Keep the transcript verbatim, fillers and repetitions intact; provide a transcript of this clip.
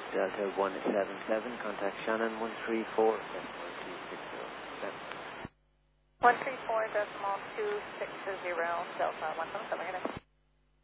Delta one seven seven, contact Shannon one three four decimal two six zero. one three four decimal two six zero, Delta one seven seven.